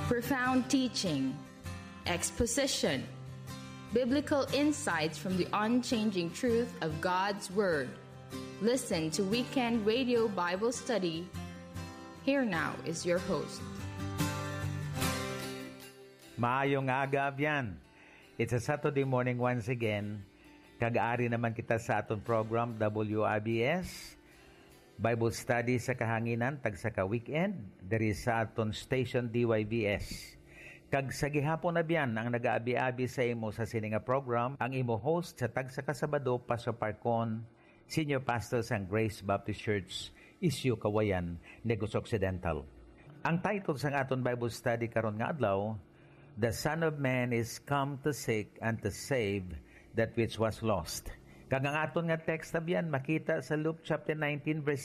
Profound teaching, exposition, biblical insights from the unchanging truth of God's Word. Listen to Weekend Radio Bible Study. Here now is your host. Maayong aga abyan. It's a Saturday morning once again. Kag-aari naman kita sa aton program WIBS Bible Study sa kahanginan tag sa ka-weekend diri sa aton station DYBS. Kag sa gihapon na biyan ang nag-aabi-abi sa imo sa sininga program ang imo host sa tag sa kasabado Pastor Parcon, Senior Pastor sa Grace Baptist Church, Isyu Kawayan, Negros Occidental. Ang title sa aton Bible Study karon nga adlaw, The Son of Man is come to seek and to save that which was lost. Kag ang aton nga text tabiyan makita sa Luke chapter 19 verse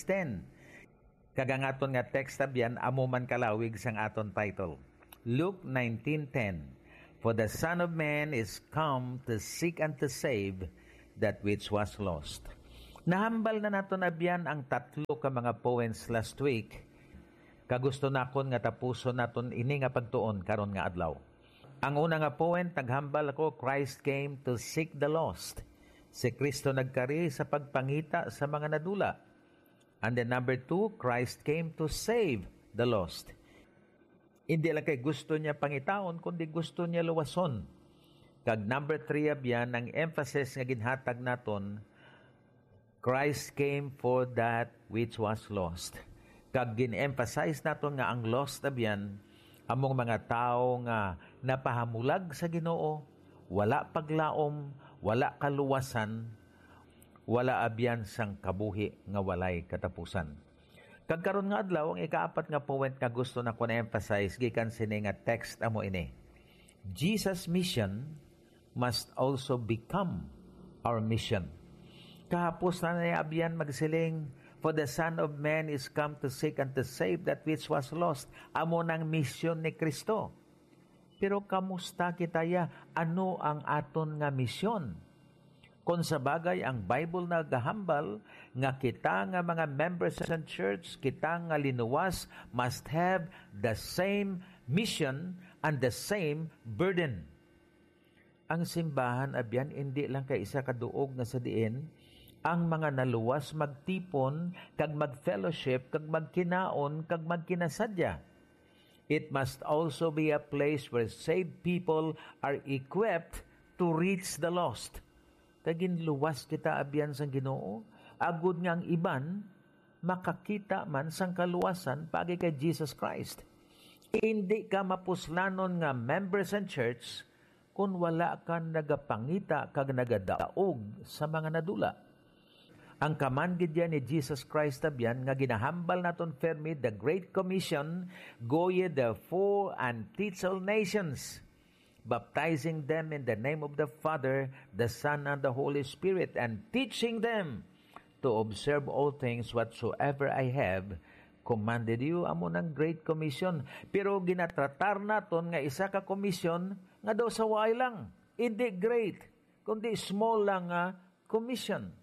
10. Kag ang aton nga text tabiyan amo man kalawig sang aton title. Luke 19:10. For the Son of Man is come to seek and to save that which was lost. Nahambal na naton abyan ang tatlo ka mga poems last week. Kagusto nakon nga tapuson naton ini nga pagtuon karon nga adlaw. Ang una nga poem, taghambal ako, Christ came to seek the lost. Si Kristo nagkari sa pagpangita sa mga nadula. And then number 2, Christ came to save the lost. Hindi lang kay gusto niya pangitaon, kundi gusto niya luwason. Kag number 3 abyan, ang emphasis nga ginhatag naton, Christ came for that which was lost. Kag gin-emphasize naton nga ang lost abyan, among mga tao nga napahamulag sa Ginoo, wala paglaom, wala kaluwasan, wala abyan sang kabuhi nga walay katapusan. Kagkaron nga adlaw ang ikaapat nga point nga gusto na ko na-emphasize gikan sini nga text amo ini. Jesus' mission must also become our mission. Kahapos na niya abyan magsiling, for the Son of Man is come to seek and to save that which was lost. Amo nang mission ni Kristo. Pero kamusta kitaya? Ano ang aton nga misyon? Kung sa bagay ang Bible nagahambal nga kita nga mga members sa church, kita nga linuwas must have the same mission and the same burden. Ang simbahan abyan hindi lang kay isa kaduog nga sa diin ang mga naluwas magtipon, kag mag-fellowship, kag magkinaon, kag magkinasadya. It must also be a place where saved people are equipped to reach the lost. Kagin luwas kita abyan sang Ginoo, agud nga ang iban, makakita man sang kaluwasan pagi kay Jesus Christ. Hindi ka mapuslanon nga members and church kung wala ka nagapangita kag nagadaog sa mga nadula. Ang kamandid yan ni Jesus Christ abyan nga ginahambal naton fermi the Great Commission, go ye therefore and teach all nations, baptizing them in the name of the Father, the Son, and the Holy Spirit, and teaching them to observe all things whatsoever I have commanded you. Amo ng Great Commission. Pero ginatratar naton nga isa ka commission nga daw sa way lang. Hindi great, kundi small lang nga commission.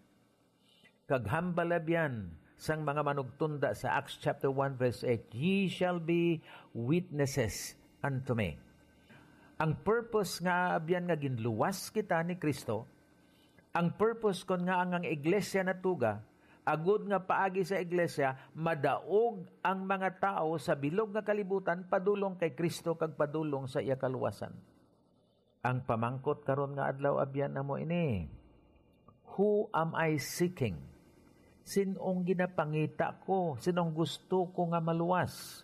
Kaghambal abyan sang mga manugtunda sa Acts chapter 1 verse 8, ye shall be witnesses unto me. Ang purpose nga abyan nga ginluwas kita ni Kristo, ang purpose kon nga ang iglesia natuga, agud nga paagi sa iglesia, madaog ang mga tao sa bilog nga kalibutan padulong kay Kristo kag padulong sa iya kaluwasan. Ang pamangkot karon nga adlaw abyan namo ini, who am I seeking? Sinong ginapangita ko? Sinong gusto ko nga maluwas?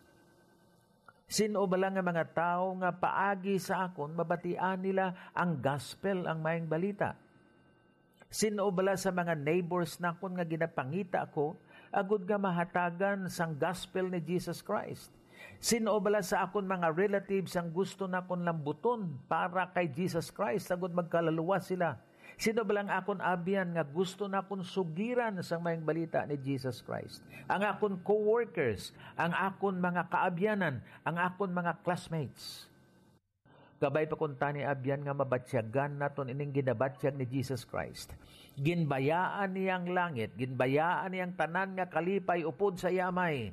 Sino ba lang nga mga tao nga paagi sa akon, mabatian nila ang gospel, ang mayang balita? Sino ba sa mga neighbors na akon nga ginapangita ko, agud nga mahatagan sang gospel ni Jesus Christ? Sino ba sa akon mga relatives ang gusto na akon lambuton para kay Jesus Christ, agud magkalaluwas sila? Sino ba lang akon abyan nga gusto na akon sugiran sa mayang balita ni Jesus Christ? Ang akon co-workers, ang akon mga kaabyanan, ang akon mga classmates. Kabay pa kung tani abyan nga mabatsyagan naton ining ginabatsyag ni Jesus Christ. Ginbayaan niyang langit, ginbayaan niyang tanan nga kalipay upod sa yamay.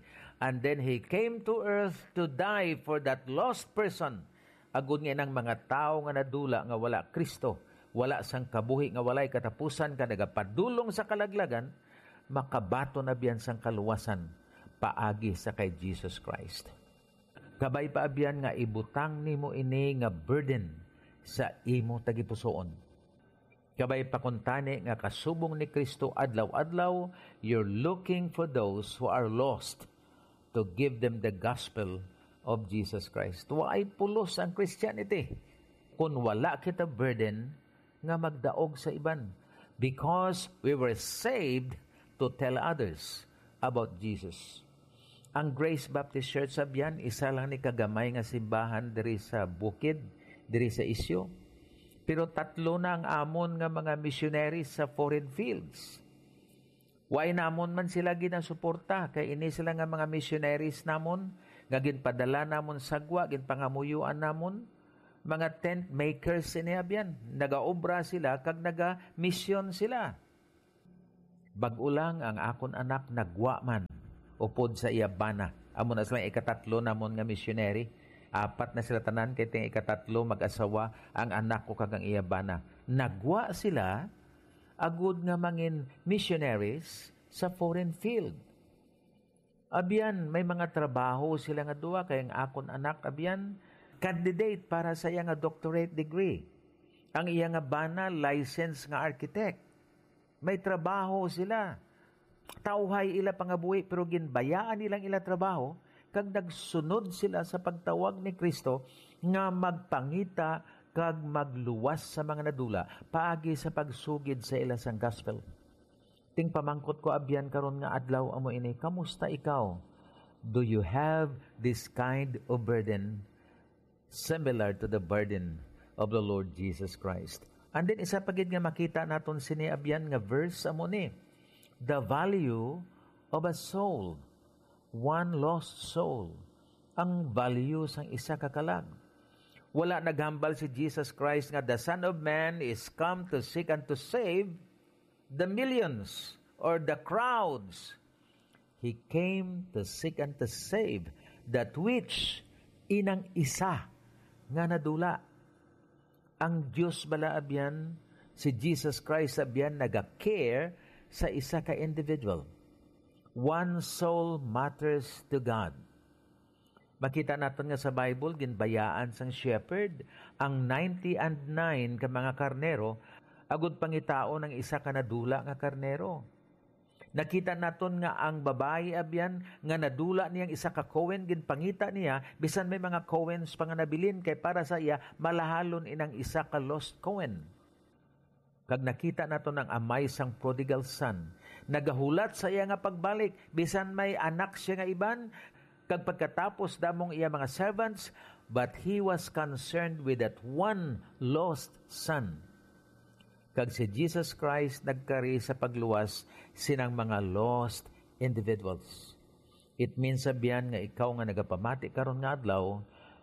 And then He came to earth to die for that lost person. Agud nga ng mga tao nga nadula nga wala Kristo, wala sang kabuhi nga walay katapusan ka nagapadulong sa kalaglagan, makabato na biyan sang kaluwasan paagi sa kay Jesus Christ. Kabay pa abyan nga ibutang nimo ini nga burden sa imo tagipusoon. Kabay pa kuntani nga kasubong ni Kristo adlaw-adlaw, you're looking for those who are lost to give them the gospel of Jesus Christ. Waay pulos ang Christianity kung wala kita burden nga magdaog sa iban, because we were saved to tell others about Jesus. Ang Grace Baptist Church sabyan, isa lang ni kagamay nga simbahan diri sa bukid, diri sa isyo. Pero 3 na ang amon nga mga missionaries sa foreign fields. Why namon man sila ginasuporta, kay ini sila nga mga missionaries namon, nga ginpadala namon sagwa, ginpangamuyuan namon, mga tent makers sinabyan. Nagaobra sila, kag naga-mission sila. Bag-ulang ang akon anak nagwa man, upod sa iyabana. Amo na sila 3 namon nga missionary. 4 na sila tanan, kay ting 3 mag-asawa ang anak ko kag ang iyabana. Nagwa sila, agud nga mangin missionaries sa foreign field. Abyan, may mga trabaho sila nga duwa, kay ang akon anak, abyan, candidate para sa iya nga doctorate degree. Ang iya nga bana, license nga architect. May trabaho sila. Tauhay ila pangabuhi, pero ginbayaan nilang ila trabaho, kag nagsunod sila sa pagtawag ni Kristo nga magpangita kag magluwas sa mga nadula paagi sa pagsugid sa ila sang gospel. Ting pamangkot ko abyan karon nga adlaw amo ini, kamusta ikaw? Do you have this kind of burden similar to the burden of the Lord Jesus Christ? And then isa pagid nga makita naton sini abyan nga verse amo ni, the value of a soul. One lost soul. Ang value sang isa ka kalag. Wala naghambal si Jesus Christ nga the Son of Man is come to seek and to save the millions or the crowds. He came to seek and to save that which inang isa nga nadula. Ang Diyos bala abyan, si Jesus Christ abyan naga-care sa isa ka individual. One soul matters to God. Makita natin nga sa Bible, ginbayaan sang shepherd, ang 99 ka mga karnero, agud pangitao ng isa ka nadula nga karnero. Nakita naton nga ang babae abyan, nga nadula niyang isa ka Cohen, ginpangita niya, bisan may mga Cohens pa nga nabilin, kay para sa iya, malahalon inang isa ka lost Cohen. Kag nakita nato ng amay sang prodigal son, nagahulat sa iya nga pagbalik, bisan may anak siya nga iban, kag pagkatapos damong iya mga servants, but he was concerned with that one lost son. Kag si Jesus Christ nagkari sa pagluwas sinang mga lost individuals. It means sabihan nga ikaw nga nagapamati karon nga adlaw,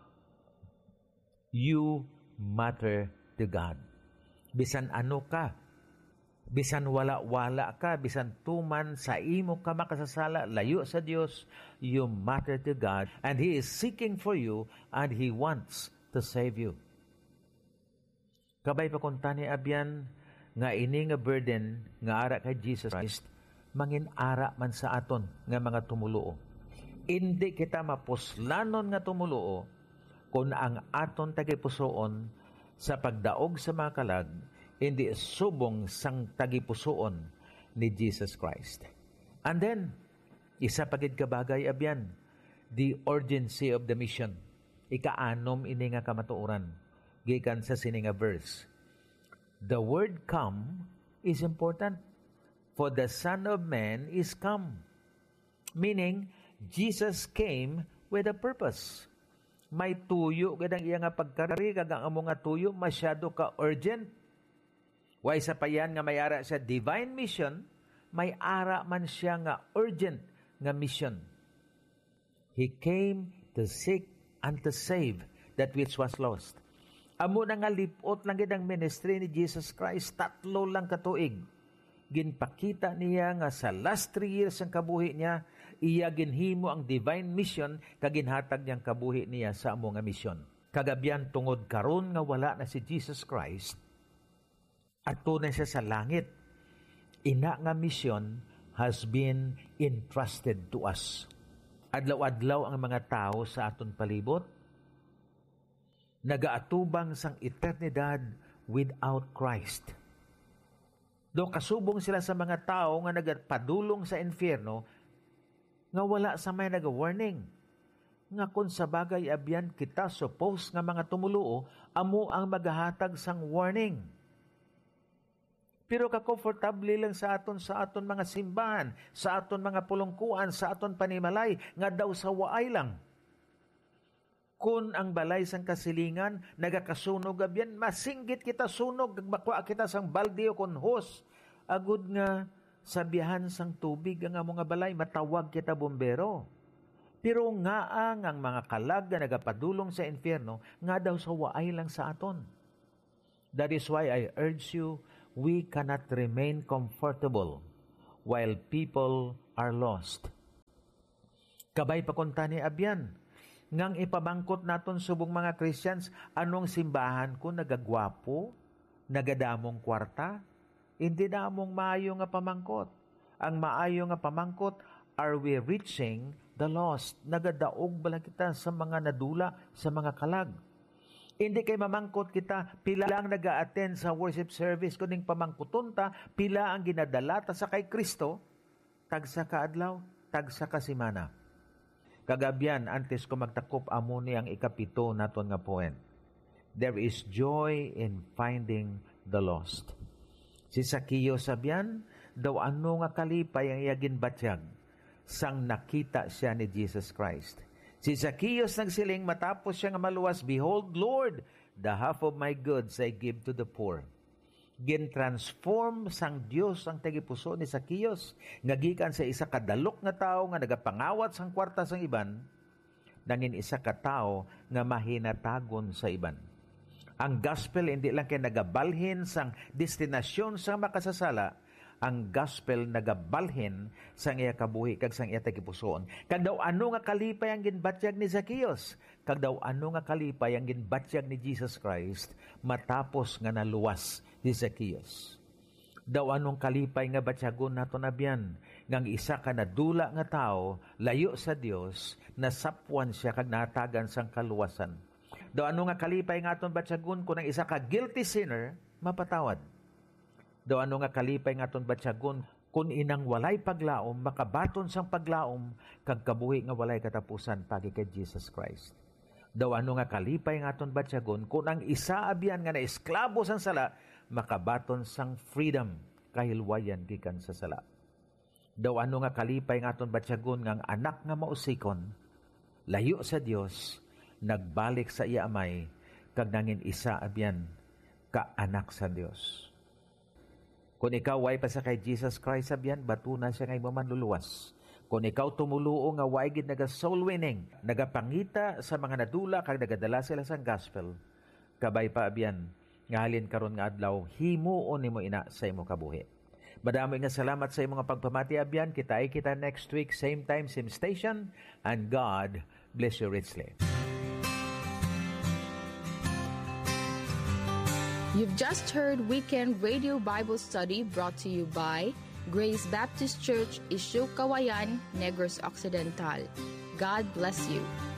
you matter to God. Bisan ano ka, bisan wala-wala ka, bisan tuman sa imo ka makasasala, layo sa Dios, you matter to God, and He is seeking for you, and He wants to save you. Kabay pa kung tani abyan, nga ini nga burden, nga ara kay Jesus Christ, mangin ara man sa aton, nga mga tumuluo. Hindi kita mapuslanon nga tumuluo, kung ang aton tagipusoon, sa pagdaog sa mga kalag, hindi subong sang tagipusoon ni Jesus Christ. And then, isa pagid kabagay abyan, the urgency of the mission. Ikaanom ini nga kamatuoran, gikan sa sini nga verse. The word come is important, for the Son of Man is come. Meaning, Jesus came with a purpose. May tuyo gadang iya nga pagkari, kagang amo nga tuyo masyado ka urgent. Way sa payan nga may ara sa divine mission, may ara man siya nga urgent nga mission. He came to seek and to save that which was lost. Amo na nga lipot lang gid ang ministry ni Jesus Christ, 3 lang katuig. Ginpakita niya nga sa last 3 years ang kabuhi niya, iya ginhimo ang divine mission kaginhatag niyang kabuhi niya sa amo nga mission. Kagabian tungod karon nga wala na si Jesus Christ, at tunay siya sa langit, ina nga mission has been entrusted to us. Adlaw-adlaw ang mga tao sa aton palibot nagaatubang sang eternidad without Christ. Do kasubong sila sa mga tao nga nagapadulong sa infierno nga wala sa may naga-warning. Nga kung sa bagay abyan kita suppose nga mga tumuluo, amo ang maghahatag sang warning. Pero ka-comfortable lang sa aton mga simbahan, sa aton mga pulungkuan, sa aton panimalay, nga daw sa waay lang. Kung ang balay sang kasilingan, nagakasunog abyan, masinggit kita sunog, bakwa kita sang balde o kun hose. Agud nga sabihan sang tubig ang mga balay, matawag kita bombero. Pero nga ang mga kalag na nagapadulong sa infierno, nga daw sa waay lang sa aton. That is why I urge you, we cannot remain comfortable while people are lost. Kabay pa kunta ni abyan, ngang ipabangkot naton subong mga Christians, anong simbahan ko nagagwapo, nagadamong kwarta, hindi damong maayo nga pamangkot. Ang maayo nga pamangkot, are we reaching the lost? Nagadaog bala kita sa mga nadula, sa mga kalag. Hindi kay mamangkot kita, pila ang nag-a-attend sa worship service, kuning pamangkuton ta, pila ang ginadala ta sa kay Kristo, tagsa ka adlaw, tagsa ka simana. Kagabian, antes ko magtakop, amo ni ang ikapito naton nga point. There is joy in finding the lost. Si Zacchaeus sabyan, daw ano nga kalipay ang iyagin batyag, sang nakita siya ni Jesus Christ. Si Zacchaeus nagsiling matapos siya nga maluwas, Behold, Lord, the half of my goods I give to the poor. Gin-transform sang Dios ang tagipuso ni Zacchaeus, nga gikan sa isa kadalok nga tao nga nagapangawat sang kwarta sang iban, nangin isa ka tao nga mahinatagon sa iban. Ang gospel hindi lang kay nagabalhin sang destinasyon sang makasasala, ang gospel nagabalhin sang iya kabuhi kag sang iya tagipusoon. Kag daw ano nga kalipay ang ginbatyag ni Zacchaeus, kag daw ano nga kalipay ang ginbatyag ni Jesus Christ matapos nga naluwas ni Zacchaeus. Daw anong kalipay nga batyagon naton abyan, ngang isa ka nadula nga tao, layo sa Dios, nasapwan siya kag natagan sang kaluwasan. Daw ano nga kalipay nga aton batyagon kung ang isa ka guilty sinner, mapatawad. Daw ano nga kalipay nga aton batyagon kung inang walay paglaom, makabaton sang paglaom, kag kabuhi nga walay katapusan pagi kay Jesus Christ. Daw ano nga kalipay nga aton batyagon kung ang isa abyan nga naesklabo sang sala, makabaton sang freedom, kahilwayan gikan sa sala. Daw ano nga kalipay nga aton batyagon nga ang anak nga mausikon, layo sa Dios, nagbalik sa iya amay, kag nangin isa abyan ka anak sa Dios. Kung ikaw way pa sa kay Jesus Christ abyan, batuna siya ngay mamanluluwas. Kung ikaw tumuluo nga way gid naga soul winning, nagapangita sa mga nadula kag nagadala sila sang gospel, kabay pa abyan nga halin karon nga adlaw himuon nimo ina sa imo kabuhi. Madami nga salamat sa imong pagpamati abyan. Kita next week, same time, same station, and God bless you richly. You've just heard Weekend Radio Bible Study brought to you by Grace Baptist Church, Isyu Kawayan, Negros Occidental. God bless you.